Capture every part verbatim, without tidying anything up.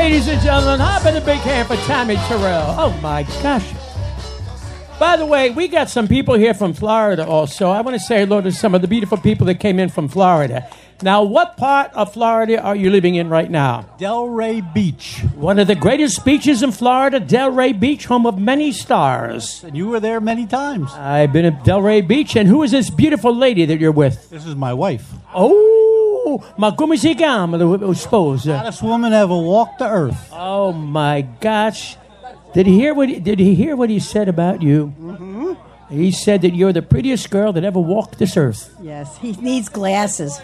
Ladies and gentlemen, how about a big hand for Tammy Terrell? Oh, my gosh. By the way, we got some people here from Florida also. I want to say hello to some of the beautiful people that came in from Florida. Now, what part of Florida are you living in right now? Delray Beach. One of the greatest beaches in Florida, Delray Beach, home of many stars. And you were there many times. I've been at Delray Beach. And who is this beautiful lady that you're with? This is my wife. Oh, ma come si chiama la sposa? Hottest woman ever walked the earth. Oh, my gosh. Did he hear what he, did he hear what he said about you? Mm-hmm. He said that you're the prettiest girl that ever walked this earth. Yes, he needs glasses.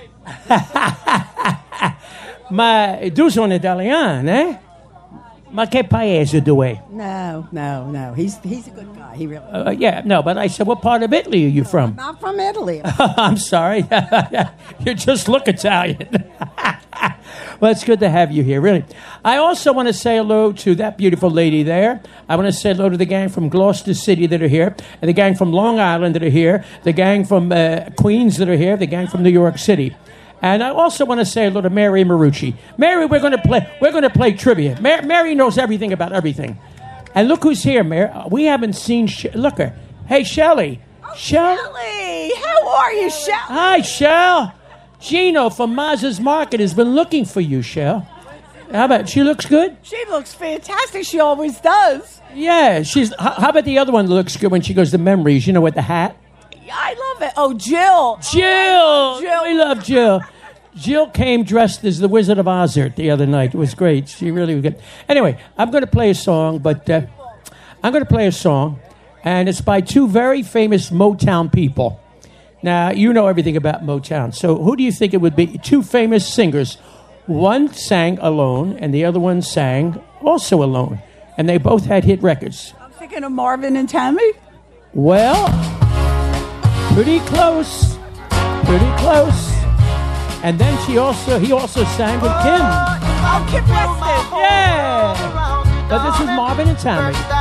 Ma tu sono italiano, eh? Ma che paese dove? No, no, no. He's he's a good guy. He really. Uh, yeah, no, but I said, what part of Italy are you from? Not from Italy. I'm sorry. You just look Italian. Well, it's good to have you here, really. I also want to say hello to that beautiful lady there. I want to say hello to the gang from Gloucester City that are here, and the gang from Long Island that are here, the gang from uh, Queens that are here, the gang from New York City. And I also want to say hello to Mary Marucci. Mary, we're going to play. We're going to play trivia. Mary, Mary knows everything about everything. And look who's here, Mary. We haven't seen. She- look her. Hey, Shelley. Oh, Shell. Shelley, how are you, Shelley? Hi, Shell. Gino from Maz's Market has been looking for you, Shell. How about she looks good? She looks fantastic. She always does. Yeah, she's. How how about the other one that looks good when she goes to Memories? You know, with the hat. I love it. Oh, Jill. Jill. Jill. We love Jill. Jill came dressed as the Wizard of Oz the other night. It was great. She really was good. Anyway, I'm going to play a song, but uh, I'm going to play a song, and it's by two very famous Motown people. Now, you know everything about Motown, so who do you think it would be? Two famous singers. One sang alone, and the other one sang also alone, and they both had hit records. I'm thinking of Marvin and Tammy. Well, pretty close, pretty close. And then she also, he also sang with Kim. Oh, Kim Weston. Yeah. But this is Marvin and Tammy.